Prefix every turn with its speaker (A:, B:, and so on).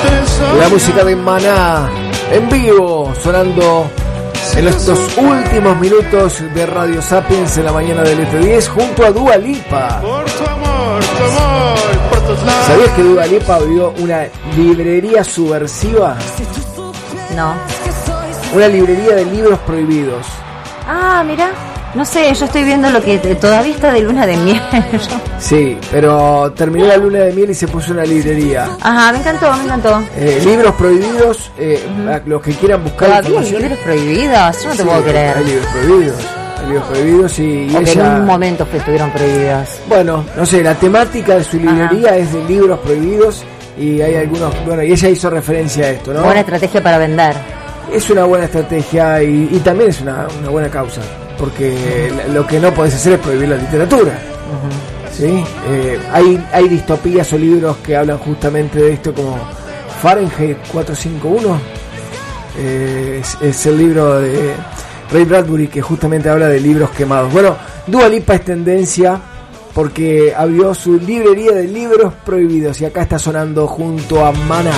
A: La música de Maná en vivo, sonando en estos últimos minutos de Radio Sapiens en la mañana del ET10 junto a Dua Lipa.
B: Por tu amor, por tus labios.
A: ¿Sabías que Dua Lipa abrió una librería subversiva?
C: No.
A: Una librería de libros prohibidos.
C: Ah, mira. No sé, yo estoy viendo lo que todavía está de luna de miel.
A: Sí, pero terminó la luna de miel y se puso una librería.
C: Ajá, me encantó.
A: Libros prohibidos, los que quieran buscar
C: ¿Todavía hay
A: información.
C: libros prohibidos? Yo no te
A: Sí,
C: puedo creer.
A: Hay libros prohibidos y
C: Porque en
A: ella...
C: un momento estuvieron prohibidos.
A: Bueno, no sé, la temática de su librería es de libros prohibidos y hay algunos... Bueno, y ella hizo referencia a esto, ¿no?
C: Buena estrategia para vender.
A: Es una buena estrategia y también es una buena causa, porque lo que no podés hacer es prohibir la literatura. ¿Sí? Hay distopías o libros que hablan justamente de esto, como Fahrenheit 451. Es el libro de Ray Bradbury que justamente habla de libros quemados. Bueno, Dua Lipa es tendencia porque abrió su librería de libros prohibidos y acá está sonando junto a Maná.